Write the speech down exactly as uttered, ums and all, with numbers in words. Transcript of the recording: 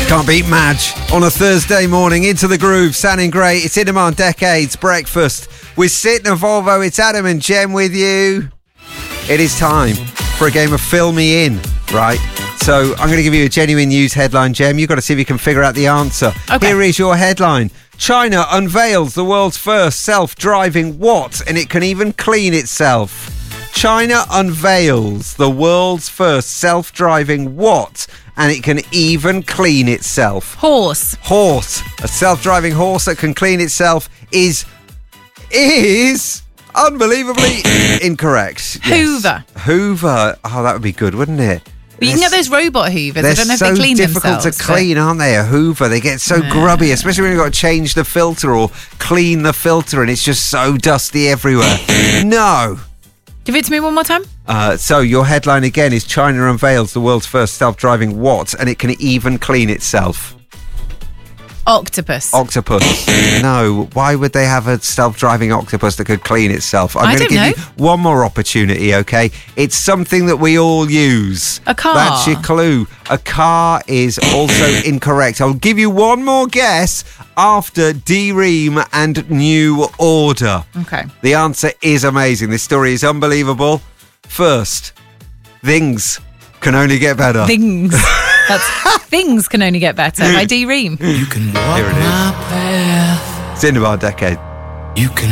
Can't beat Madge on a Thursday morning. Into the groove, sounding great. It's Innemar Decades Breakfast with Sid and Volvo. It's Adam and Jem with you. It is time for a game of Fill Me In, right? So I'm going to give you a genuine news headline, Jem. You've got to see if you can figure out the answer. Okay. Here is your headline. China unveils the world's first self-driving what? And it can even clean itself. China unveils the world's first self-driving what? And it can even clean itself. Horse. Horse. A self-driving horse that can clean itself is... is... unbelievably incorrect. Yes. Hoover. Hoover. Oh, that would be good, wouldn't it? But you can get those robot hoovers. They're I don't know if so they clean difficult themselves. to clean, but... aren't they? A Hoover. They get so Yeah. grubby, especially when you've got to change the filter or clean the filter and it's just so dusty everywhere. No. Give it to me one more time. Uh, so your headline again is China unveils the world's first self-driving what? And it can even clean itself. Octopus. Octopus. No. Why would they have a self-driving octopus that could clean itself? I'm I going to don't give know. you one more opportunity, okay? It's something that we all use. A car. That's your clue. A car is also incorrect. I'll give you one more guess after D-Ream and New Order. Okay. The answer is amazing. This story is unbelievable. First, things can only get better. Things. That's Things Can Only Get Better by D-Ream. You can walk Here it is. my path. It's in our decade. You can